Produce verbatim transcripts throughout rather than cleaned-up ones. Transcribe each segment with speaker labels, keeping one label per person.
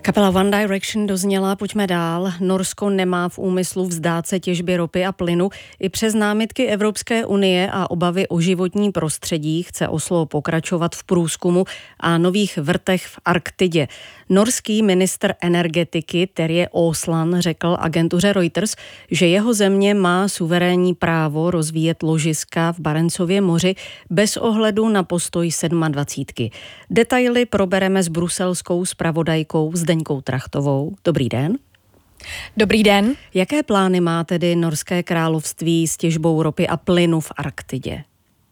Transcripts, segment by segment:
Speaker 1: Kapela One Direction dozněla, pojďme dál. Norsko nemá v úmyslu vzdát se těžby ropy a plynu. I přes námitky Evropské unie a obavy o životní prostředí chce Oslo pokračovat v průzkumu a nových vrtech v Arktidě. Norský ministr energetiky Terje Aasland řekl agentuře Reuters, že jeho země má suverénní právo rozvíjet ložiska v Barentsově moři bez ohledu na postoj sedmadvacítky. Detaily probereme s bruselskou zpravodajkou Zdeňkou Trachtovou. Dobrý den.
Speaker 2: Dobrý den.
Speaker 1: Jaké plány má tedy Norské království s těžbou ropy a plynu v Arktidě?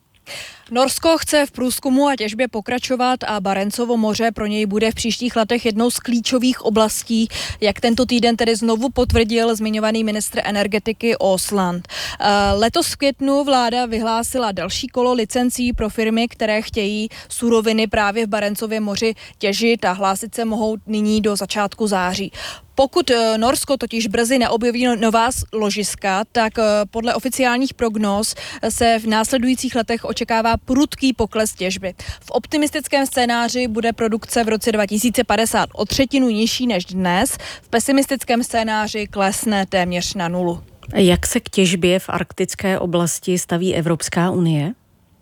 Speaker 2: Norsko chce v průzkumu a těžbě pokračovat a Barentsovo moře pro něj bude v příštích letech jednou z klíčových oblastí, jak tento týden tedy znovu potvrdil zmiňovaný ministr energetiky Aasland. Letos v květnu vláda vyhlásila další kolo licencí pro firmy, které chtějí suroviny právě v Barentsově moři těžit a hlásit se mohou nyní do začátku září. Pokud Norsko totiž brzy neobjeví nová ložiska, tak podle oficiálních prognóz se v následujících letech očekává prudký pokles těžby. V optimistickém scénáři bude produkce v roce dva tisíce padesát o třetinu nižší než dnes, v pesimistickém scénáři klesne téměř na nulu.
Speaker 1: Jak se k těžbě v arktické oblasti staví Evropská unie?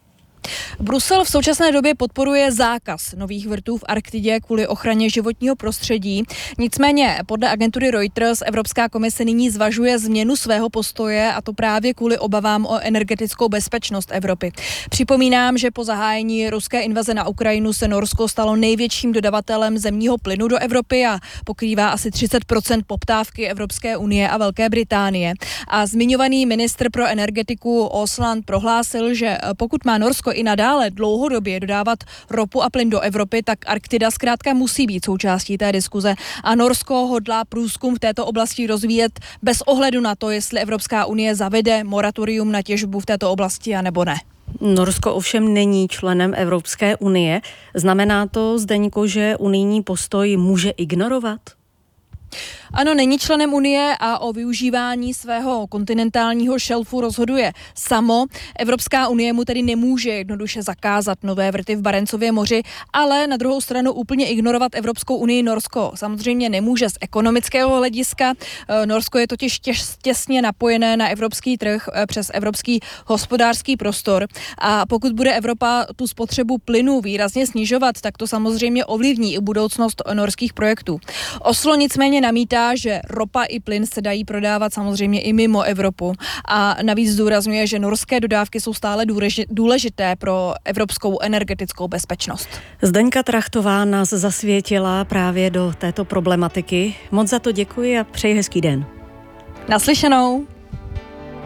Speaker 2: Brusel v současné době podporuje zákaz nových vrtů v Arktidě kvůli ochraně životního prostředí. Nicméně podle agentury Reuters Evropská komise nyní zvažuje změnu svého postoje, a to právě kvůli obavám o energetickou bezpečnost Evropy. Připomínám, že po zahájení ruské invaze na Ukrajinu se Norsko stalo největším dodavatelem zemního plynu do Evropy a pokrývá asi třicet procent poptávky Evropské unie a Velké Británie. A zmiňovaný ministr pro energetiku Aasland prohlásil, že pokud má Norsko i nadále dlouhodobě dodávat ropu a plyn do Evropy, tak Arktida zkrátka musí být součástí té diskuze a Norsko hodlá průzkum v této oblasti rozvíjet bez ohledu na to, jestli Evropská unie zavede moratorium na těžbu v této oblasti a nebo ne.
Speaker 1: Norsko ovšem není členem Evropské unie. Znamená to, Zdeňko, že unijní postoj může ignorovat?
Speaker 2: Ano, není členem Unie a o využívání svého kontinentálního šelfu rozhoduje samo. Evropská unie mu tedy nemůže jednoduše zakázat nové vrty v Barentsově moři, ale na druhou stranu úplně ignorovat Evropskou unii Norsko samozřejmě nemůže z ekonomického hlediska. Norsko je totiž těž, těsně napojené na evropský trh přes evropský hospodářský prostor a pokud bude Evropa tu spotřebu plynu výrazně snižovat, tak to samozřejmě ovlivní i budoucnost norských projektů. Oslo nicméně namítá, že ropa i plyn se dají prodávat samozřejmě i mimo Evropu a navíc zdůrazňuje, že norské dodávky jsou stále důležité pro evropskou energetickou bezpečnost.
Speaker 1: Zdeňka Trachtová nás zasvětila právě do této problematiky. Moc za to děkuji a přeji hezký den.
Speaker 2: Naslyšenou.